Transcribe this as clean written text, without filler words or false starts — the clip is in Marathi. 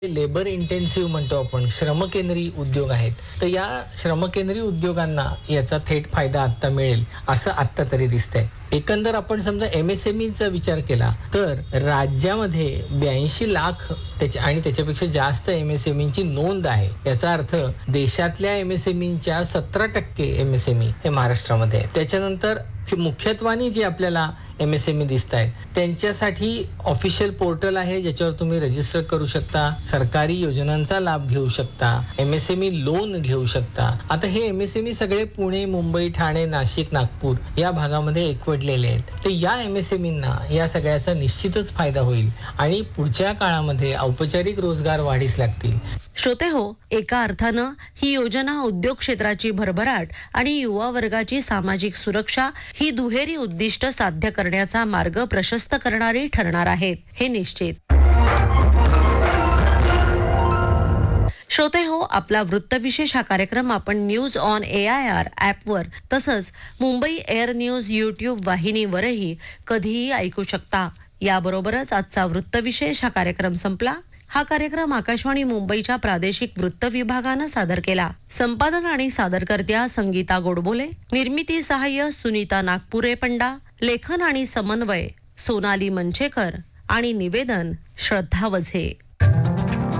लेबर इंटेन्सिव्ह म्हणतो आपण, श्रमकेंद्री उद्योग आहेत. तर या श्रमकेंद्री उद्योगांना याचा थेट फायदा आत्ता मिळेल असं आत्ता तरी दिसतंय. एकंदर आपण समजा MSMEचा विचार केला तर राज्यामध्ये 82 लाख आणि त्याच्यापेक्षा जास्त MSMEची नोंद आहे. याचा अर्थ देशातल्या MSMEच्या 17% MSME हे महाराष्ट्रामध्ये आहे. त्याच्यानंतर मुख्यत्वाने जे आपल्याला MSME दिसत आहेत त्यांच्यासाठी ऑफिशियल पोर्टल आहे ज्याच्यावर तुम्ही रजिस्टर करू शकता, सरकारी योजनांचा लाभ घेऊ शकता, MSME लोन घेऊ शकता. आता हे MSME सगळे पुणे, मुंबई, ठाणे, नाशिक, नागपूर या भागामध्ये एकवटलेले आहेत. तर या MSMEंना या सगळ्याचा निश्चितच फायदा होईल आणि पुढच्या काळामध्ये औपचारिक रोजगार वाढीस लागतील. श्रोते हो, एका अर्थानं ही योजना उद्योग क्षेत्राची भरभराट आणि युवा वर्गाची सामाजिक सुरक्षा ही दुहेरी उद्दिष्ट साध्य करण्याचा मार्ग प्रशस्त करणारी ठरणार आहेत, हे निश्चित. श्रोते हो, आपला वृत्तविशेष हा कार्यक्रम आपण न्यूज ऑन AIR ॲपवर तसंच मुंबई एअर न्यूज YouTube वाहिनीवरही कधीही ऐकू शकता. याबरोबरच आजचा वृत्तविशेष हा कार्यक्रम संपला. हा कार्यक्रम आकाशवाणी मुंबईच्या प्रादेशिक वृत्त विभागानं सादर केला. संपादन आणि सादरकर्त्या संगीता गोडबोले, निर्मिती सहाय्य सुनीता नागपुरे पंडा, लेखन आणि समन्वय सोनाली मंचेकर आणि निवेदन श्रद्धा वझे.